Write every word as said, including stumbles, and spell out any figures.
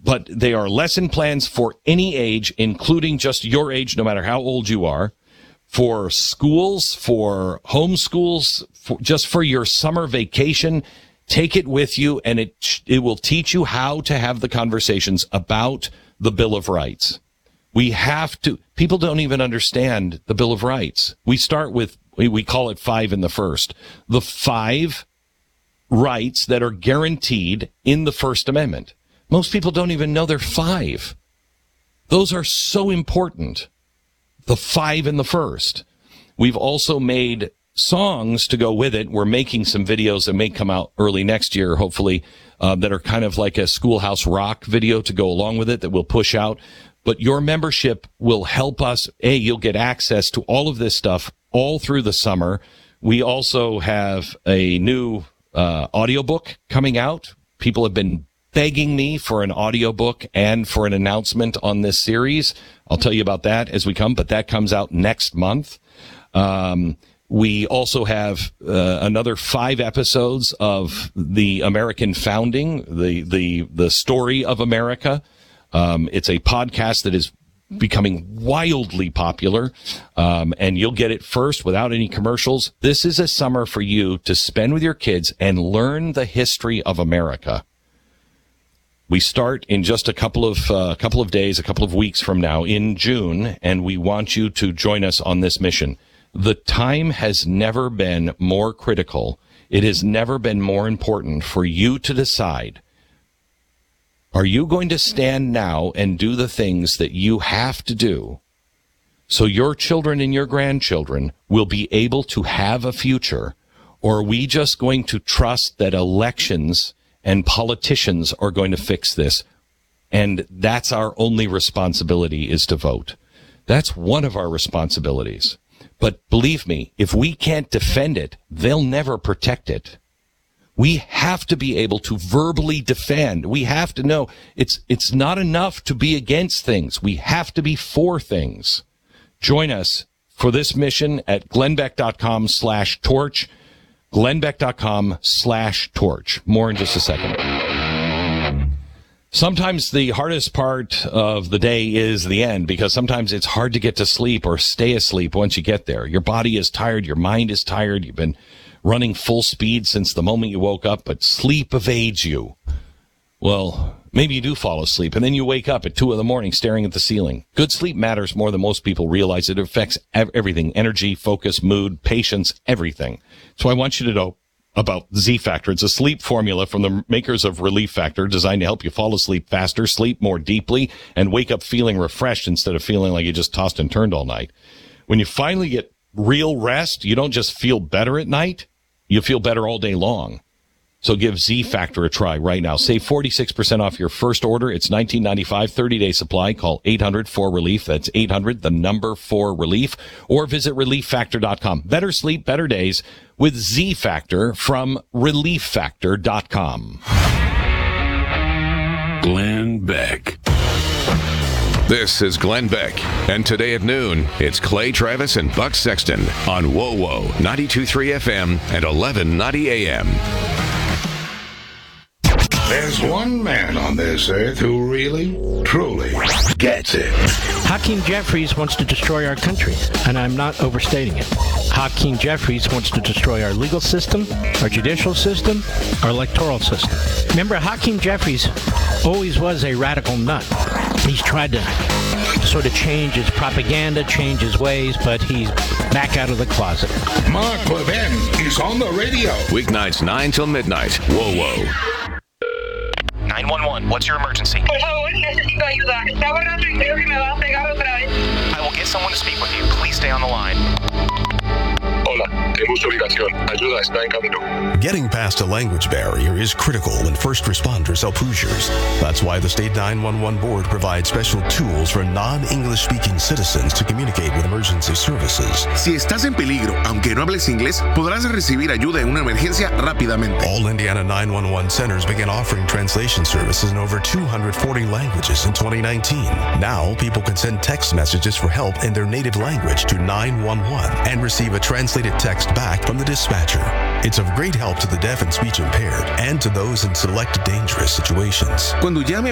but they are lesson plans for any age, including just your age, no matter how old you are, for schools, for homeschools, for, just for your summer vacation. Take it with you, and it it will teach you how to have the conversations about the Bill of Rights. We have to, people don't even understand the Bill of Rights. We start with, we, we call it five in the first. The five rights that are guaranteed in the First Amendment. Most people don't even know they're five. Those are so important. The five in the first. We've also made songs to go with it. We're making some videos that may come out early next year, hopefully, uh, that are kind of like a Schoolhouse Rock video to go along with it that we'll push out. But your membership will help us. A, you'll get access to all of this stuff all through the summer. We also have a new uh, audiobook coming out. People have been begging me for an audiobook and for an announcement on this series. I'll tell you about that as we come, but that comes out next month. Um, we also have uh, another five episodes of the American founding, the the the story of America. Um, it's a podcast that is becoming wildly popular, um, and you'll get it first without any commercials. This is a summer for you to spend with your kids and learn the history of America. We start in just a couple of uh, couple of days, a couple of weeks from now in June, and we want you to join us on this mission. The time has never been more critical. It has never been more important for you to decide. Are you going to stand now and do the things that you have to do so your children and your grandchildren will be able to have a future? Or are we just going to trust that elections and politicians are going to fix this? And that's our only responsibility, is to vote. That's one of our responsibilities. But believe me, if we can't defend it, they'll never protect it. We have to be able to verbally defend. We have to know it's it's not enough to be against things. We have to be for things. Join us for this mission at glennbeck.com slash torch. glennbeck.com slash torch. More in just a second. Sometimes the hardest part of the day is the end, because sometimes it's hard to get to sleep or stay asleep once you get there. Your body is tired. Your mind is tired. You've been running full speed since the moment you woke up, but sleep evades you. Well, maybe you do fall asleep, and then you wake up at two in the morning staring at the ceiling. Good sleep matters more than most people realize. It affects everything: energy, focus, mood, patience, everything. So I want you to know about Z Factor. It's a sleep formula from the makers of Relief Factor, designed to help you fall asleep faster, sleep more deeply, and wake up feeling refreshed instead of feeling like you just tossed and turned all night. When you finally get real rest, you don't just feel better at night, you feel better all day long. So give Z Factor a try right now. Save forty-six percent off your first order. It's nineteen ninety-five, thirty-day supply. Call eight hundred four relief. That's eight hundred, the number four relief. Or visit relief factor dot com. Better sleep, better days with Z Factor from relief factor dot com. Glenn Beck. This is Glenn Beck, and today at noon, it's Clay Travis and Buck Sexton on W O W O ninety-two point three F M and eleven ninety A M. There's one man on this earth who really, truly gets it. Hakeem Jeffries wants to destroy our country, and I'm not overstating it. Hakeem Jeffries wants to destroy our legal system, our judicial system, our electoral system. Remember, Hakeem Jeffries always was a radical nut. He's tried to sort of change his propaganda, change his ways, but he's back out of the closet. Mark Levin is on the radio. Weeknights nine till midnight. W O W O. nine one one, what's your emergency? Por favor, necesito ayuda. Está volando y creo que me va a pegar otra vez. I will get someone to speak with you. Please stay on the line. Hola, tengo su ubicación. Ayuda está en camino. Getting past a language barrier is critical when first responders help Hoosiers. That's why the State nine one one Board provides special tools for non-English speaking citizens to communicate with emergency services. Si estás en peligro, aunque no hables inglés, podrás recibir ayuda en una emergencia rápidamente. All Indiana nine one one centers began offering translation services in over two hundred forty languages in twenty nineteen. Now, people can send text messages for help in their native language to nine one one and receive a translated text back from the dispatcher. It's of great help to the deaf and speech impaired and to those in select dangerous situations. Cuando llame